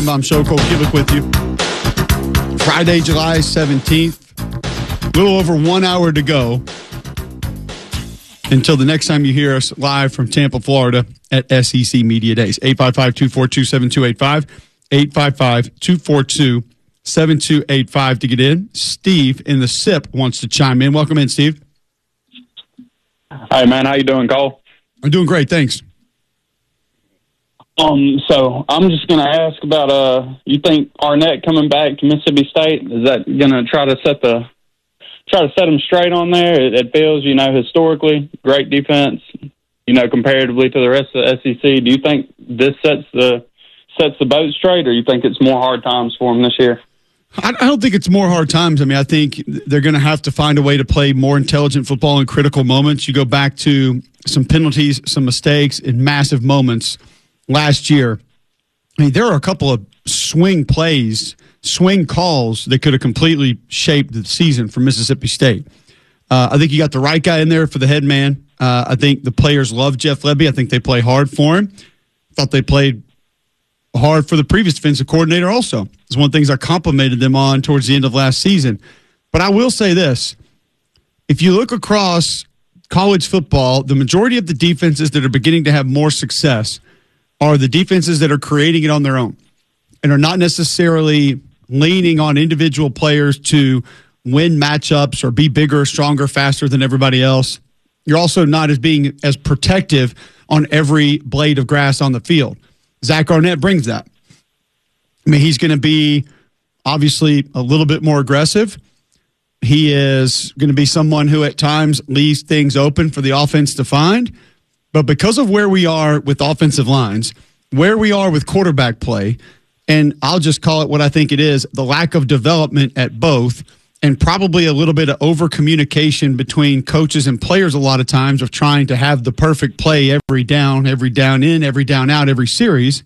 I'm Shoko Kivik with you. Friday, July 17th. A little over 1 hour to go until the next time you hear us live from Tampa, Florida at SEC Media Days. 855-242-7285. 855-242-7285 to get in. Steve in the SIP wants to chime in. Welcome in, Steve. Hey, man. How you doing, Cole? I'm doing great. Thanks. So I'm just going to ask about, you think Arnett coming back to Mississippi State, is that going to try to set them straight on there? It feels, historically, great defense, comparatively to the rest of the SEC. Do you think this sets the boat straight, or you think it's more hard times for them this year? I don't think it's more hard times. I think they're going to have to find a way to play more intelligent football in critical moments. You go back to some penalties, some mistakes in massive moments last year. There are a couple of swing plays, swing calls that could have completely shaped the season for Mississippi State. I think you got the right guy in there for the head man. I think the players love Jeff Lebby. I think they play hard for him. Thought they played hard for the previous defensive coordinator also. It's one of the things I complimented them on towards the end of last season. But I will say this. If you look across college football, the majority of the defenses that are beginning to have more success are the defenses that are creating it on their own and are not necessarily leaning on individual players to win matchups or be bigger, stronger, faster than everybody else. You're also not being as protective on every blade of grass on the field. Zach Arnett brings that. He's going to be obviously a little bit more aggressive. He is going to be someone who at times leaves things open for the offense to find. But because of where we are with offensive lines, where we are with quarterback play, and I'll just call it what I think it is, the lack of development at both, and probably a little bit of over-communication between coaches and players a lot of times of trying to have the perfect play every down in, every down out, every series,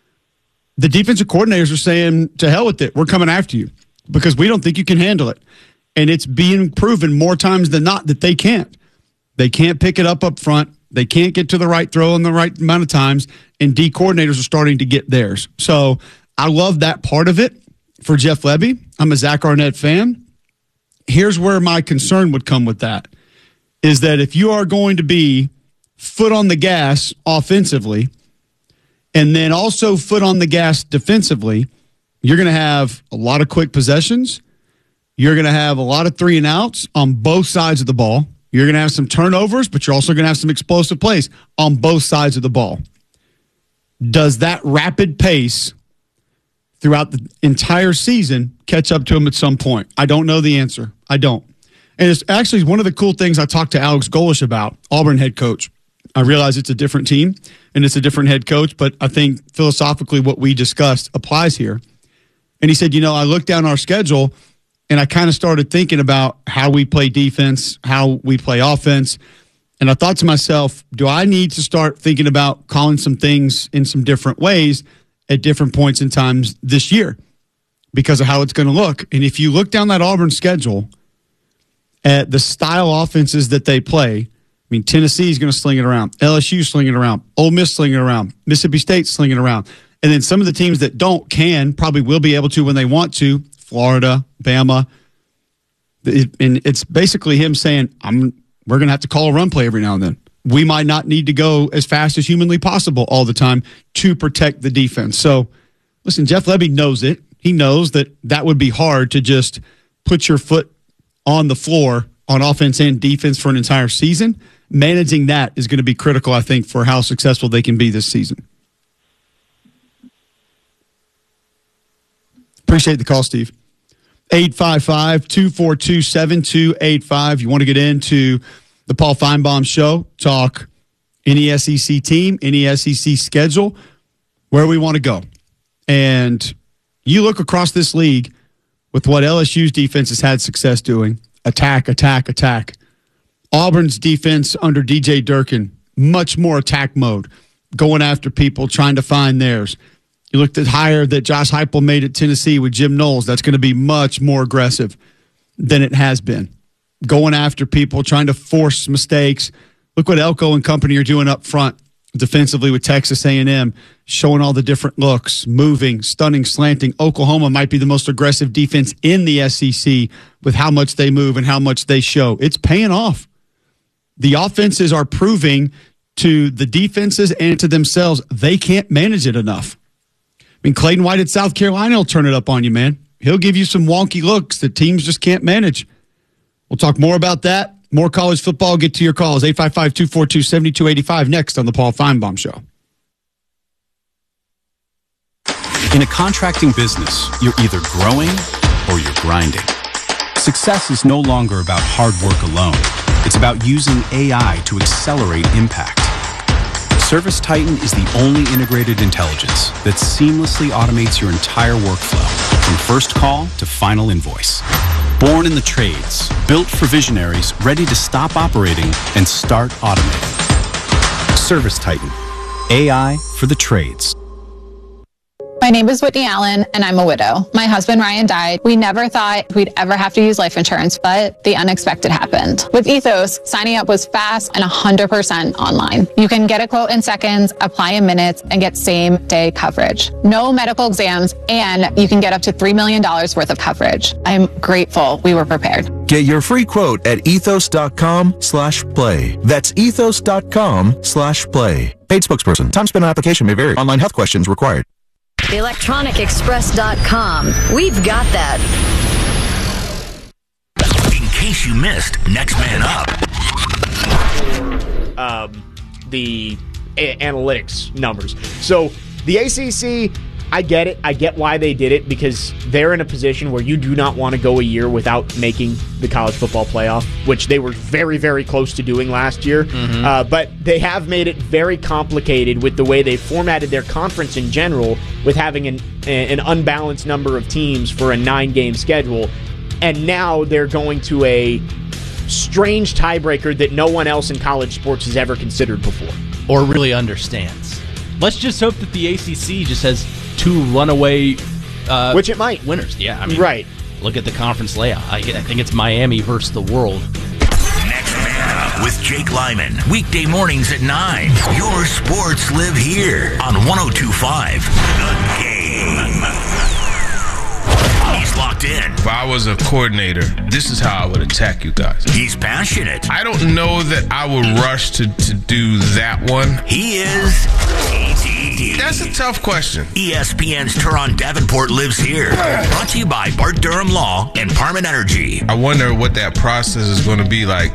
the defensive coordinators are saying, to hell with it, we're coming after you because we don't think you can handle it. And it's being proven more times than not that they can't. They can't pick it up front. They can't get to the right throw in the right amount of times, and D coordinators are starting to get theirs. So I love that part of it for Jeff Lebby. I'm a Zach Arnett fan. Here's where my concern would come with that, is that if you are going to be foot on the gas offensively and then also foot on the gas defensively, you're going to have a lot of quick possessions. You're going to have a lot of 3 and outs on both sides of the ball. You're going to have some turnovers, but you're also going to have some explosive plays on both sides of the ball. Does that rapid pace throughout the entire season catch up to him at some point? I don't know the answer. I don't. And it's actually one of the cool things I talked to Alex Golesh about, Auburn head coach. I realize it's a different team and it's a different head coach, but I think philosophically what we discussed applies here. And he said, I looked down our schedule and I kind of started thinking about how we play defense, how we play offense. And I thought to myself, do I need to start thinking about calling some things in some different ways at different points in times this year because of how it's going to look? And if you look down that Auburn schedule at the style offenses that they play, Tennessee is going to sling it around. LSU sling it around. Ole Miss sling it around. Mississippi State sling it around. And then some of the teams that probably will be able to when they want to. Florida, Bama. And it's basically him saying, we're going to have to call a run play every now and then. We might not need to go as fast as humanly possible all the time to protect the defense. So, listen, Jeff Lebby knows it. He knows that would be hard to just put your foot on the floor on offense and defense for an entire season. Managing that is going to be critical, I think, for how successful they can be this season. Appreciate the call, Steve. 855-242-7285. You want to get into the Paul Feinbaum Show, talk any SEC team, any SEC schedule, where we want to go. And you look across this league with what LSU's defense has had success doing, attack, attack, attack. Auburn's defense under DJ Durkin, much more attack mode, going after people, trying to find theirs. You looked at hire that Josh Heupel made at Tennessee with Jim Knowles. That's going to be much more aggressive than it has been. Going after people, trying to force mistakes. Look what Elko and company are doing up front defensively with Texas A&M, showing all the different looks, moving, stunning, slanting. Oklahoma might be the most aggressive defense in the SEC with how much they move and how much they show. It's paying off. The offenses are proving to the defenses and to themselves they can't manage it enough. I mean, Clayton White at South Carolina will turn it up on you, man. He'll give you some wonky looks that teams just can't manage. We'll talk more about that. More college football. Get to your calls. 855-242-7285 next on the Paul Feinbaum Show. In a contracting business, you're either growing or you're grinding. Success is no longer about hard work alone. It's about using AI to accelerate impact. ServiceTitan is the only integrated intelligence that seamlessly automates your entire workflow, from first call to final invoice. Born in the trades, built for visionaries ready to stop operating and start automating. ServiceTitan, AI for the trades. My name is Whitney Allen, and I'm a widow. My husband, Ryan, died. We never thought we'd ever have to use life insurance, but the unexpected happened. With Ethos, signing up was fast and 100% online. You can get a quote in seconds, apply in minutes, and get same-day coverage. No medical exams, and you can get up to $3 million worth of coverage. I'm grateful we were prepared. Get your free quote at ethos.com/play. That's ethos.com/play. Paid spokesperson. Time spent on application may vary. Online health questions required. ElectronicExpress.com. We've got that. In case you missed Next Man Up. The analytics numbers. So the ACC, I get it. I get why they did it, because they're in a position where you do not want to go a year without making the college football playoff, which they were very, very close to doing last year. But they have made it very complicated with the way they formatted their conference in general, with having an unbalanced number of teams for a 9-game schedule. And now they're going to a strange tiebreaker that no one else in college sports has ever considered before. Or really understands. Let's just hope that the ACC just has 2 runaway which it might. Winners. Yeah, I mean, right. Look at the conference layout. I think it's Miami versus the world. Next Man Up with Jake Lyman. Weekday mornings at 9. Your sports live here on 102.5 The Game. He's locked in. If I was a coordinator, this is how I would attack you guys. He's passionate. I don't know that I would rush to do that one. He is TD. That's a tough question. ESPN's Teron Davenport lives here. Brought to you by Bart Durham Law and Parman Energy. I wonder what that process is going to be like.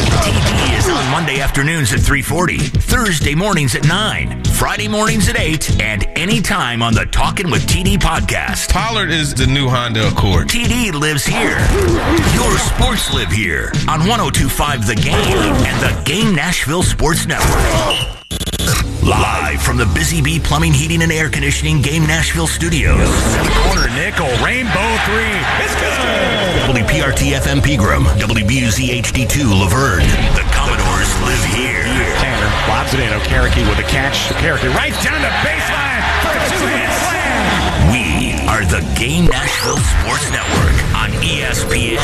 TD is on Monday afternoons at 3:40, Thursday mornings at 9, Friday mornings at 8, and anytime on the Talkin' with TD podcast. Pollard is the new Honda Accord. TD lives here. Your sports live here on 102.5 The Game and the Game Nashville Sports Network. Live from the Busy Bee Plumbing, Heating, and Air Conditioning Game Nashville Studios. Corner nickel, rainbow 3. It's good. WPRT FM Pegram, WBUZ HD2 Laverne. The Commodores live here. Tanner lobs it in. Okereke with a catch. Okereke right down the baseline for a 2-hand slam. We are the Game Nashville Sports Network on ESPN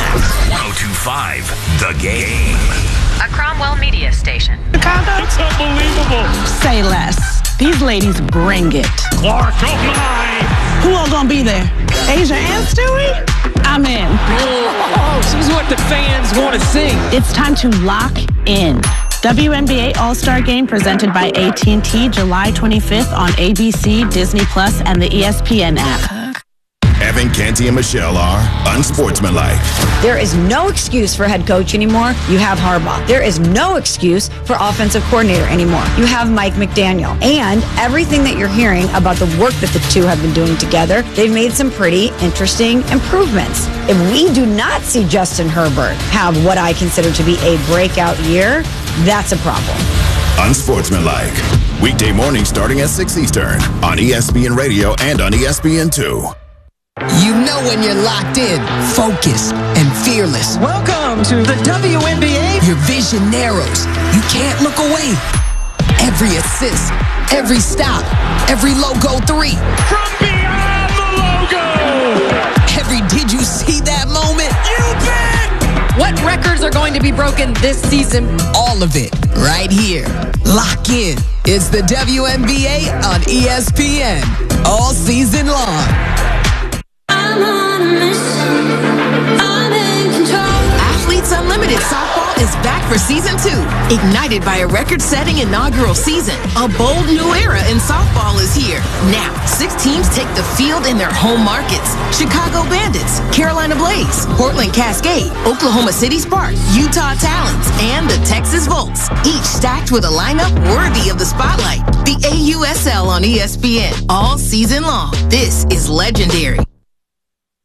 102.5 The Game. A Cromwell media station. It's unbelievable. Say less. These ladies bring it. Clark, oh my. Who all gonna be there? Asia and Stewie? I'm in. This is what the fans want to see. It's time to lock in. WNBA All-Star Game presented by AT&T July 25th on ABC, Disney Plus, and the ESPN app. Evan, Canty, and Michelle are unsportsmanlike. There is no excuse for head coach anymore. You have Harbaugh. There is no excuse for offensive coordinator anymore. You have Mike McDaniel. And everything that you're hearing about the work that the two have been doing together, they've made some pretty interesting improvements. If we do not see Justin Herbert have what I consider to be a breakout year, that's a problem. Unsportsmanlike. Weekday morning starting at 6 Eastern on ESPN Radio and on ESPN2. You know when you're locked in, focused, and fearless. Welcome to the WNBA. Your vision narrows. You can't look away. Every assist, every stop, every logo 3. From beyond the logo. Every did you see that moment? You bet. What records are are going to be broken this season. All of it, right here. Lock in. It's the WNBA on ESPN. All season long. I'm on a mission. I'm in control. Athletes Unlimited Softball is back for season 2. Ignited by a record-setting inaugural season, a bold new era in softball is here. Now, 6 teams take the field in their home markets. Chicago Bandits, Carolina Blaze, Portland Cascade, Oklahoma City Sparks, Utah Talons, and the Texas Volts. Each stacked with a lineup worthy of the spotlight. The AUSL on ESPN all season long. This is legendary.